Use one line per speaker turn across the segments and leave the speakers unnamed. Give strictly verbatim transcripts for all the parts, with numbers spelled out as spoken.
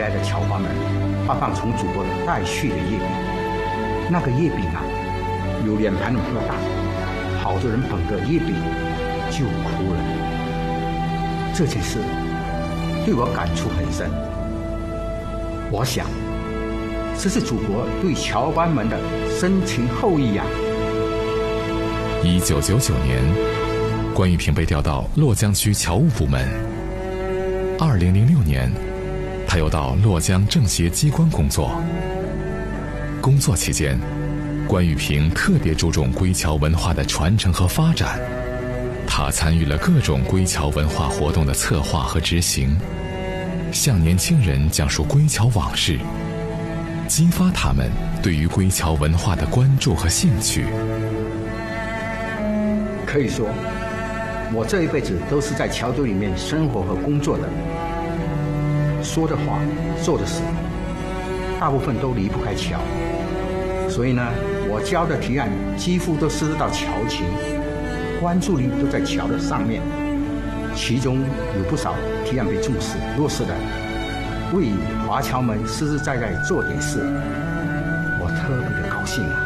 来的侨胞们发放从祖国带去的叶饼，那个叶饼啊，有脸盘那么大，好多人捧着叶饼就哭了。这件事对我感触很深，我想这是祖国对侨胞们的深情厚谊啊。
一九九九年，关玉平被调到洛江区侨务部门。二零零六年，他又到洛江政协机关工作。工作期间，关玉平特别注重归侨文化的传承和发展。他参与了各种归侨文化活动的策划和执行，向年轻人讲述归侨往事，激发他们对于归侨文化的关注和兴趣。
可以说，我这一辈子都是在侨队里面生活和工作的，说的话、做的事，大部分都离不开侨。所以呢，我交的提案几乎都涉及到侨情，关注力都在侨的上面。其中有不少提案被重视落实的，为华侨们实实在在做点事，我特别的高兴啊。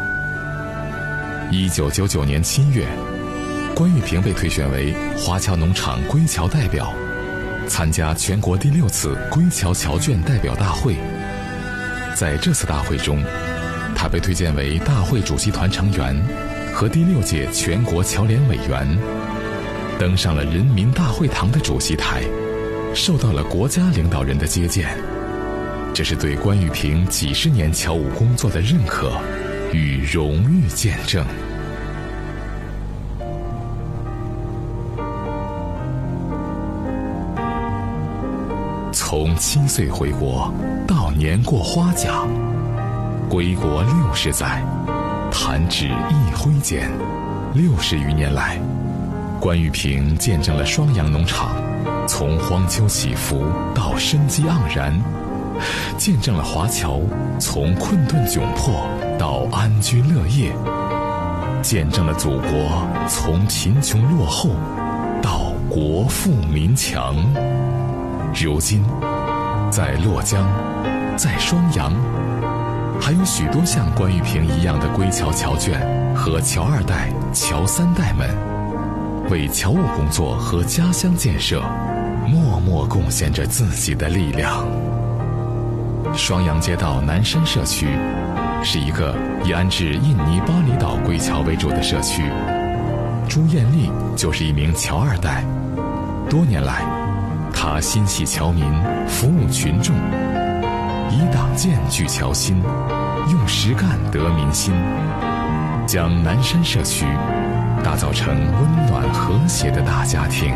一九九九年七月，关玉平被推选为华侨农场归侨代表，参加全国第六次归侨侨眷代表大会。在这次大会中，他被推荐为大会主席团成员和第六届全国侨联委员，登上了人民大会堂的主席台，受到了国家领导人的接见。这是对关玉平几十年侨务工作的认可与荣誉见证。从七岁回国到年过花甲，归国六十载，弹指一挥间。六十余年来，关玉平见证了双阳农场从荒丘起伏到生机盎然，见证了华侨从困顿窘迫到安居乐业，见证了祖国从贫穷落后到国富民强。如今，在洛江，在双阳，还有许多像关玉平一样的归侨侨眷和侨二代、侨三代们，为侨务工作和家乡建设默默贡献着自己的力量。双阳街道南山社区是一个以安置印尼巴厘岛归侨为主的社区。朱艳丽就是一名侨二代，多年来，他心系侨民，服务群众，以党建聚侨心，用实干得民心，将南山社区打造成温暖和谐的大家庭。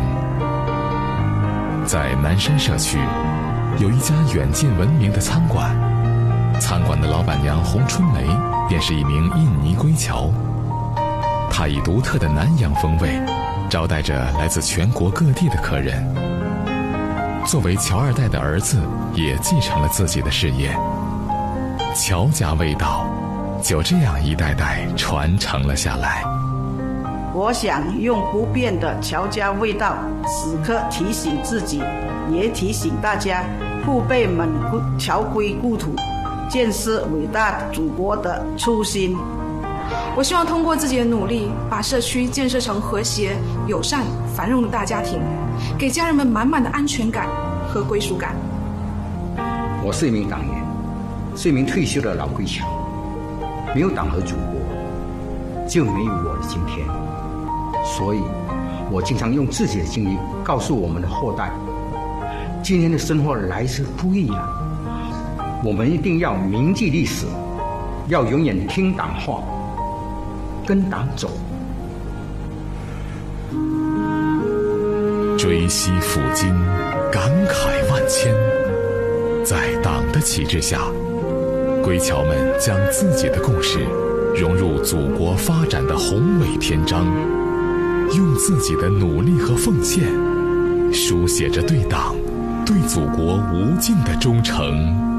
在南山社区，有一家远近闻名的餐馆，餐馆的老板娘洪春梅便是一名印尼归侨。她以独特的南洋风味招待着来自全国各地的客人。作为侨二代的儿子也继承了自己的事业，侨家味道就这样一代代传承了下来。
我想用不变的侨家味道，时刻提醒自己，也提醒大家，父辈们侨归故土，建设伟大祖国的初心。
我希望通过自己的努力，把社区建设成和谐、友善、繁荣的大家庭，给家人们满满的安全感和归属感。
我是一名党员，是一名退休的老归侨，没有党和祖国，就没有我的今天。所以，我经常用自己的经历告诉我们的后代，今天的生活来之不易啊！我们一定要铭记历史，要永远听党话，跟党走。
追惜抚今，感慨万千。在党的旗帜下，归侨们将自己的故事融入祖国发展的宏伟篇章，用自己的努力和奉献，书写着对党、对祖国无尽的忠诚。